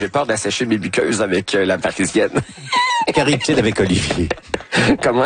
J'ai peur d'assécher mes muqueuses avec la Parisienne. Caribtide avec Olivier. Comment?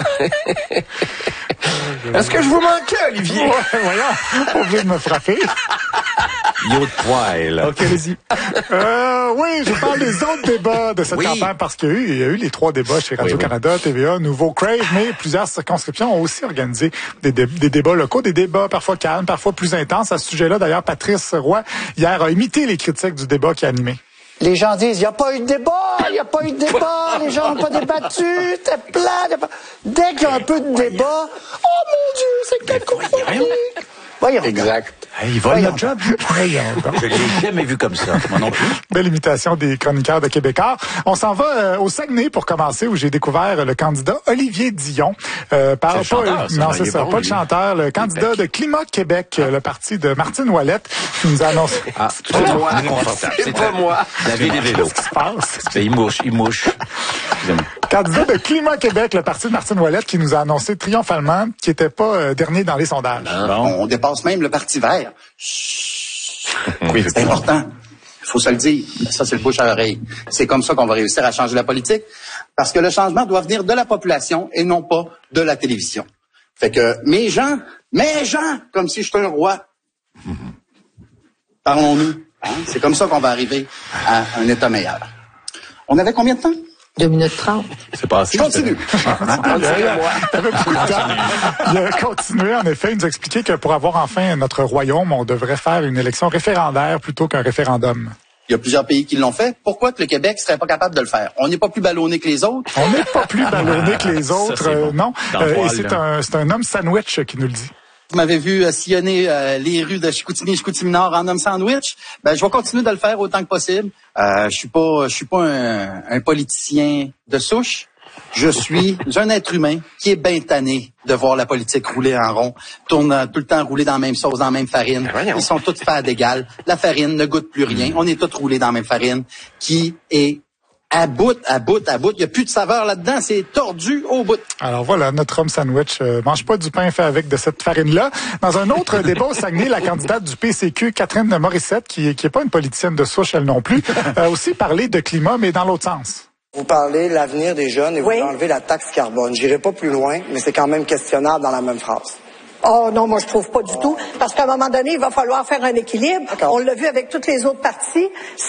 Est-ce que je vous manquais, Olivier? Ouais, voyons, pas obligé de me frapper. Yo de poil. OK, allez-y. Oui, je parle des autres débats de cette campagne parce qu'il y a eu les 3 débats chez Radio-Canada, TVA, Nouveau Crave, mais plusieurs circonscriptions ont aussi organisé des débats locaux, des débats parfois calmes, parfois plus intenses. À ce sujet-là, d'ailleurs, Patrice Roy, hier, a imité les critiques du débat qui a animé. Les gens disent, il n'y a pas eu de débat, les gens n'ont pas débattu, c'était plat. Dès qu'il y a un peu de débat, oh mon Dieu, c'est cacophonique. Voyons. Exact. Hey, il vole notre job. Je l'ai jamais vu comme ça. Moi non plus. Belle imitation des chroniqueurs de Québécois. On s'en va au Saguenay pour commencer, où j'ai découvert le candidat Olivier Dion. Pas le chanteur, le candidat de Climat Québec, le parti de Martine Ouellette, qui nous a annoncé. Ah, c'est moi. C'est pas moi. La vie des vélos. Qu'est-ce qui se passe? Il mouche. Candidat de Climat Québec, le parti de Martine Ouellette, qui nous a annoncé triomphalement qu'il n'était pas dernier dans les sondages. Bon. On dépasse même le Parti vert. Oui, c'est important. Il faut se le dire. Ça, c'est le bouche à oreille. C'est comme ça qu'on va réussir à changer la politique. Parce que le changement doit venir de la population et non pas de la télévision. Fait que mes gens, comme si j'étais un roi. Parlons-nous. Hein? C'est comme ça qu'on va arriver à un État meilleur. On avait combien de temps? 2 minutes 30. C'est passé. Je continue. Il a continué, en effet. Il nous a expliqué que pour avoir enfin notre royaume, on devrait faire une élection référendaire plutôt qu'un référendum. Il y a plusieurs pays qui l'ont fait. Pourquoi que le Québec serait pas capable de le faire? On n'est pas plus ballonné que les autres? On n'est pas plus ballonné que les autres, ça, bon. non. Et c'est un homme sandwich qui nous le dit. Vous m'avez vu sillonner les rues de Chicoutimi-Nord en homme sandwich. Ben, je vais continuer de le faire autant que possible. Je suis pas un politicien de souche. Je suis un être humain qui est bien tanné de voir la politique rouler en rond, tourne tout le temps rouler dans la même sauce, dans la même farine. Ils sont tous faits d'égal. La farine ne goûte plus rien. On est tous roulés dans la même farine qui est à bout. Il n'y a plus de saveur là-dedans. C'est tordu au bout. Alors voilà, notre homme sandwich mange pas du pain fait avec de cette farine-là. Dans un autre débat au Saguenay, la candidate du PCQ, Catherine Morissette, qui est pas une politicienne de souche, elle non plus, a aussi parlé de climat, mais dans l'autre sens. Vous parlez de l'avenir des jeunes et vous enlevez la taxe carbone. J'irai pas plus loin, mais c'est quand même questionnable dans la même phrase. Oh non, moi je trouve pas du tout, parce qu'à un moment donné, il va falloir faire un équilibre. On l'a vu avec toutes les autres parties,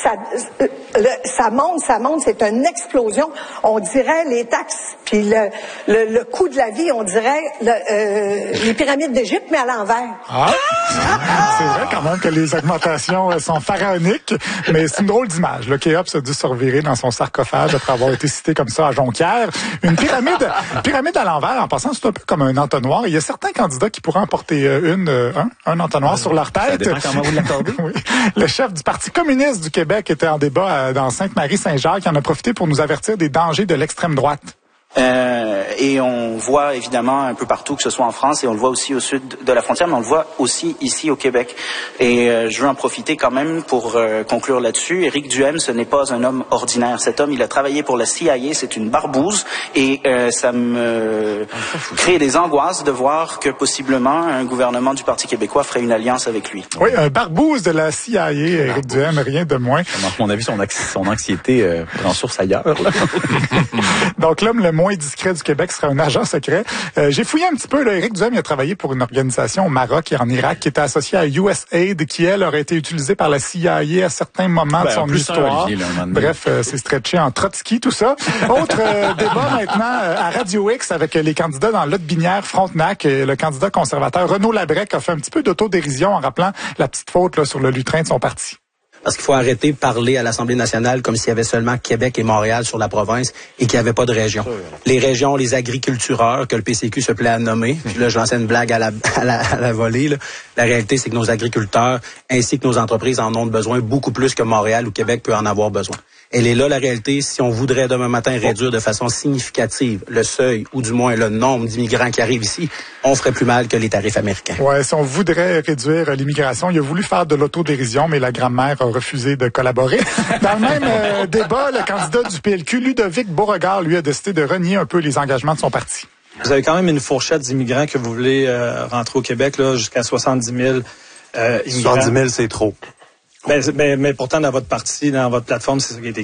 ça monte, c'est une explosion. On dirait les taxes, puis le coût de la vie, on dirait les pyramides d'Égypte, mais à l'envers. C'est vrai quand même que les augmentations sont pharaoniques, mais c'est une drôle d'image. Le Kéops a dû se revirer dans son sarcophage après avoir été cité comme ça à Jonquière. Une pyramide à l'envers, en passant, c'est un peu comme un entonnoir. Il y a certains candidats qui pourraient en porter un entonnoir sur leur tête. Ça dépend comment vous l'accordez. Oui. Le chef du Parti communiste du Québec était en débat dans Sainte-Marie-Saint-Jacques. Il en a profité pour nous avertir des dangers de l'extrême droite. Et on voit évidemment un peu partout, que ce soit en France, et on le voit aussi au sud de la frontière, mais on le voit aussi ici au Québec. Et je veux en profiter quand même pour conclure là-dessus. Éric Duhaime, ce n'est pas un homme ordinaire. Cet homme, il a travaillé pour la CIA, c'est une barbouze, et ça me crée des angoisses de voir que possiblement un gouvernement du Parti québécois ferait une alliance avec lui. Oui, un barbouze de la CIA, Éric Duhaime, rien de moins. À mon avis, son anxiété prend source ailleurs. Là. Donc l'homme le moins discret du Québec serait un agent secret. J'ai fouillé un petit peu. Là, Éric Duhaime il a travaillé pour une organisation au Maroc et en Irak qui était associée à USAID, qui, elle, aurait été utilisée par la CIA à certains moments de son histoire. Olivier, là, bref, c'est stretché en Trotsky, tout ça. Autre débat maintenant à Radio X avec les candidats dans Lot-Binière-Frontenac. Le candidat conservateur Renaud Labrec a fait un petit peu d'autodérision en rappelant la petite faute là, sur le lutrin de son parti. Parce qu'il faut arrêter de parler à l'Assemblée nationale comme s'il y avait seulement Québec et Montréal sur la province et qu'il n'y avait pas de région. Les régions, les agricultureurs que le PCQ se plaît à nommer, puis là je lançais une blague à la volée, là. La réalité c'est que nos agriculteurs ainsi que nos entreprises en ont besoin beaucoup plus que Montréal ou Québec peut en avoir besoin. Elle est là la réalité. Si on voudrait demain matin réduire de façon significative le seuil ou du moins le nombre d'immigrants qui arrivent ici, on ferait plus mal que les tarifs américains. Ouais, si on voudrait réduire l'immigration, il a voulu faire de l'autodérision, mais la grand-mère a refusé de collaborer. Dans le même débat, le candidat du PLQ, Ludovic Beauregard, lui a décidé de renier un peu les engagements de son parti. Vous avez quand même une fourchette d'immigrants que vous voulez rentrer au Québec, là, jusqu'à 70 000 immigrants. 70 000, c'est trop. Mais pourtant, dans votre parti, dans votre plateforme, c'est ça qui a été